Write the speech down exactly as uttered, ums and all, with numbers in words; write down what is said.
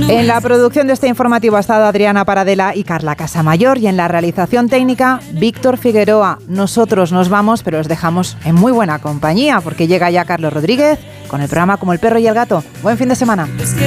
En la producción de este informativo ha estado Adriana Paradela y Carla Casamayor, y en la realización técnica Víctor Figueroa. Nosotros nos vamos, pero os dejamos en muy buena compañía, porque llega ya Carlos Rodríguez con el programa Como el perro y el gato. Buen fin de semana.